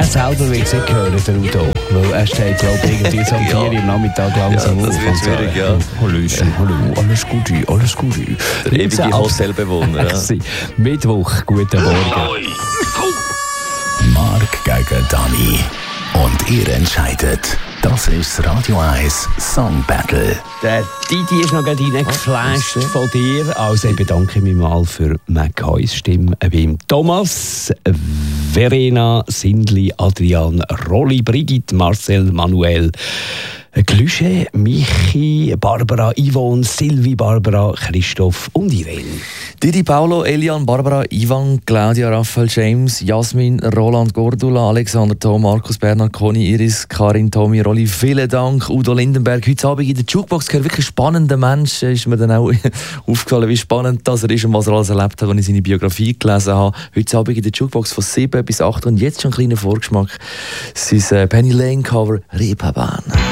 Er selber will es nicht hören, der Udo. Weil er steht ja auch irgendwie so um 4 Uhr am Nachmittag langsam auf. Das wird schwierig, ja. Hallo, alles Gute. Der ewige Hotelbewohner. Ja. Mittwoch, guten Morgen. Marc gegen Dani. Und ihr entscheidet. Das ist das Radio 1 Song Battle. Der Didi ist noch gerade reingeflasht von dir. Also ich bedanke mich mal für McCoys Stimme beim Thomas, Verena, Sindli, Adrian, Rolli, Brigitte, Marcel, Manuel, Glüsche, Michi, Barbara, Yvonne, Silvi, Barbara, Christoph und Irene. Didi, Paolo, Elian, Barbara, Ivan, Claudia, Raphael, James, Jasmin, Roland, Gordula, Alexander, Tom, Markus, Bernhard, Conny, Iris, Karin, Tommy, Rolli, vielen Dank. Udo Lindenberg, heute Abend in der Jukebox gehört wirklich spannender Mensch. Ist mir dann auch aufgefallen, wie spannend das er ist und was er alles erlebt hat, als ich seine Biografie gelesen habe. Heute Abend in der Jukebox von 7 bis 8 und jetzt schon ein kleiner Vorgeschmack. Sein Penny Lane Cover Reeperbahn.